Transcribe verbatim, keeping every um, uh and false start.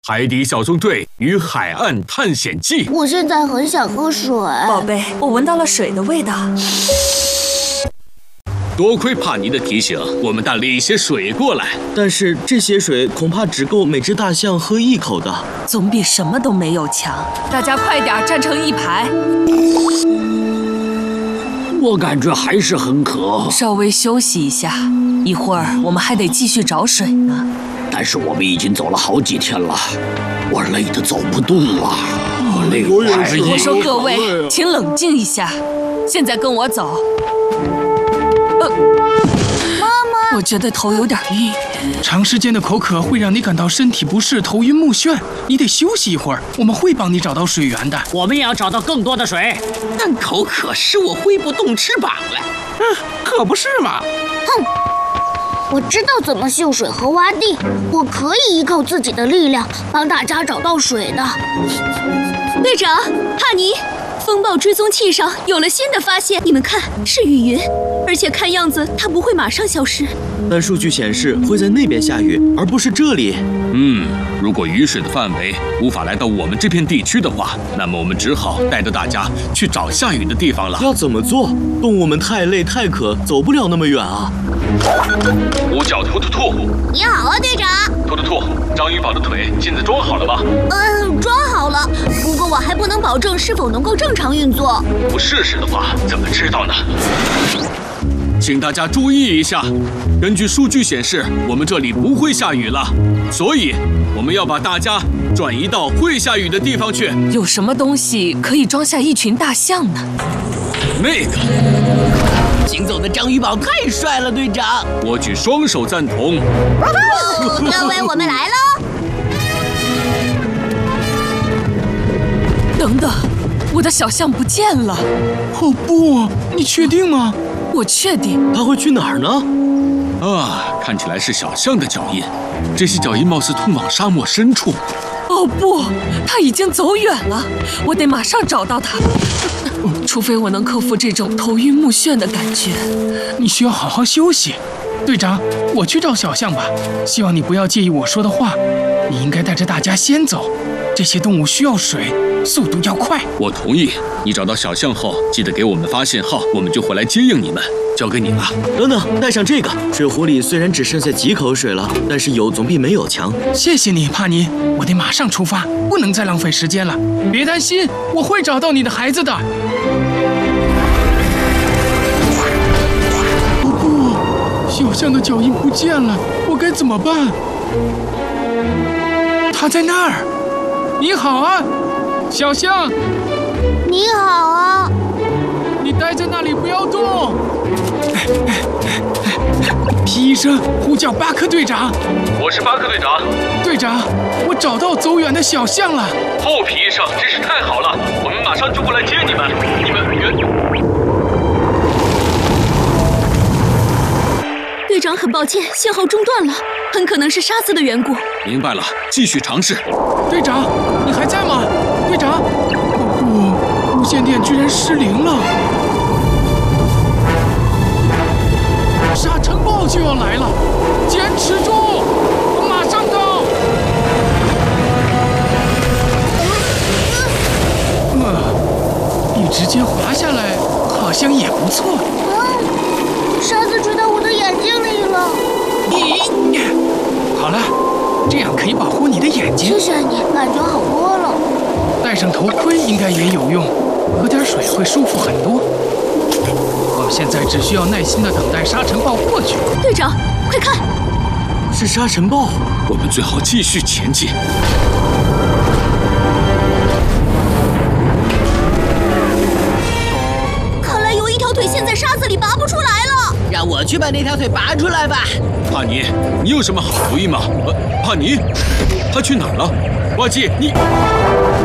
海底小纵队与海岸探险记。 我现在很想喝水。 宝贝，我闻到了水的味道。 多亏帕尼的提醒，我们带了一些水过来。 但是这些水恐怕只够每只大象喝一口的， 总比什么都没有强。大家快点站成一排。 我感觉还是很渴， 稍微休息一下，一会儿我们还得继续找水呢。 但是我们已经走了好几天了，我累得走不动了，我累坏了。 我说各位，请冷静一下，现在跟我走。呃， 妈妈， 我觉得头有点晕。 长时间的口渴会让你感到身体不适、头晕目眩，你得休息一会儿。我们会帮你找到水源的。 我们也要找到更多的水。 但口渴使我挥不动翅膀了。 嗯，可不是嘛。 哼，我知道怎么秀水和挖地，我可以依靠自己的力量帮大家找到水的。 队长，帕尼，风暴追踪器上有了新的发现，你们看，是雨云，而且看样子它不会马上消失。 但数据显示会在那边下雨，而不是这里。 嗯，如果雨水的范围无法来到我们这片地区的话，那么我们只好带着大家去找下雨的地方了。 要怎么做？动物们太累太渴，走不了那么远啊。 五角突突兔， 你好啊，队长。 突突兔，章鱼宝的腿现在装好了吗？ 嗯，装好了。不过我还不能保证是否能够正常运作。 不试试的话，怎么知道呢？请大家注意一下，根据数据显示，我们这里不会下雨了，所以我们要把大家转移到会下雨的地方去。 有什么东西可以装下一群大象呢？ 那个行走的章鱼宝太帅了，队长！ 我举双手赞同。 各位，我们来喽！ 等等，我的小象不见了。 哦不，你确定吗？ 我确定。 它会去哪儿呢？ 啊，看起来是小象的脚印，这些脚印貌似通往沙漠深处。 哦不，它已经走远了，我得马上找到它。除非我能克服这种头晕目眩的感觉。 你需要好好休息。队长，我去找小象吧。希望你不要介意我说的话。你应该带着大家先走，这些动物需要水，速度要快。 我同意。你找到小象后，记得给我们发信号，我们就会来接应你们。交给你了。 等等，带上这个。水壶里虽然只剩下几口水了，但是有总比没有强。 谢谢你，帕尼。我得马上出发，不能再浪费时间了。别担心，我会找到你的孩子的。哦不，小象的脚印不见了，我该怎么办？它在那儿。你好啊，小象。 你好啊。 你待在那里不要动。皮医生呼叫巴克队长。 我是巴克队长。 队长，我找到走远的小象了。 哦，皮医生，真是太好了，我们马上就过来接你们。你们原…… 队长，很抱歉，信号中断了，很可能是沙子的缘故。 明白了，继续尝试。 队长，你还在吗？队长，哦不，无线电居然失灵了。沙尘暴就要来了，坚持住，我马上到。呃，你直接滑下来，好像也不错。 嗯，沙子吹到我的眼睛里了。 好了，这样可以保护你的眼睛。 谢谢你，感觉好多了。 戴上头盔应该也有用，喝点水会舒服很多。我们现在只需要耐心地等待沙尘暴过去。 队长，快看， 是沙尘暴。 我们最好继续前进。 看来有一条腿陷在沙子里拔不出来了。 让我去把那条腿拔出来吧。 帕尼，你有什么好主意吗？呃，帕尼，他去哪儿了？瓦基，你。